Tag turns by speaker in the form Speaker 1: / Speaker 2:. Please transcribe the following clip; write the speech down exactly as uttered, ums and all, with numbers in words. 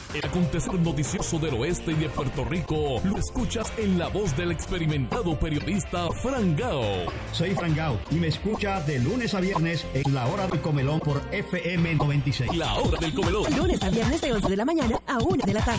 Speaker 1: El acontecer noticioso del oeste y de Puerto Rico lo escuchas en la voz del experimentado periodista Fran Gao.
Speaker 2: Soy Fran Gao y me escucha de lunes a viernes en La Hora del Comelón por F M noventa y seis.
Speaker 1: La Hora del Comelón.
Speaker 3: Lunes a viernes de once de la mañana a una de la tarde.